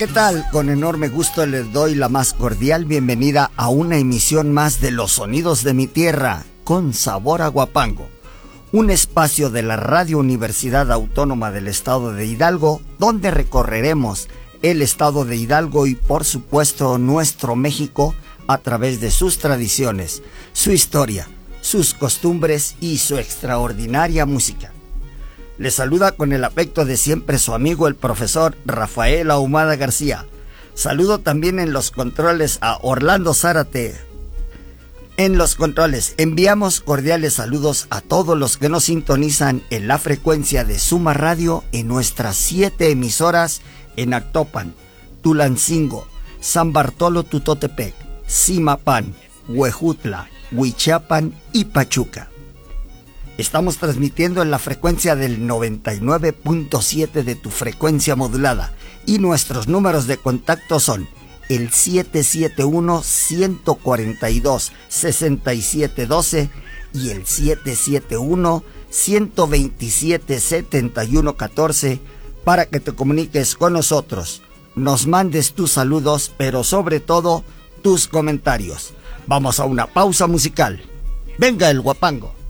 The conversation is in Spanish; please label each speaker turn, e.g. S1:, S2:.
S1: ¿Qué tal? Con enorme gusto les doy la más cordial bienvenida a una emisión más de Los Sonidos de mi Tierra, con sabor a Huapango. Un espacio de la Radio Universidad Autónoma del Estado de Hidalgo, donde recorreremos el Estado de Hidalgo y por supuesto nuestro México a través de sus tradiciones, su historia, sus costumbres y su extraordinaria música. Les saluda con el afecto de siempre su amigo el profesor Rafael Ahumada García. Saludo también en los controles a Orlando Zárate. En los controles enviamos cordiales saludos a todos los que nos sintonizan en la frecuencia de Suma Radio en nuestras 7 emisoras en Actopan, Tulancingo, San Bartolo Tutotepec, Zimapán, Huejutla, Huichapan y Pachuca. Estamos transmitiendo en la frecuencia del 99.7 de tu frecuencia modulada y nuestros números de contacto son el 771-142-6712 y el 771-127-7114 para que te comuniques con nosotros, nos mandes tus saludos, pero sobre todo tus comentarios. Vamos a una pausa musical. Venga el Huapango.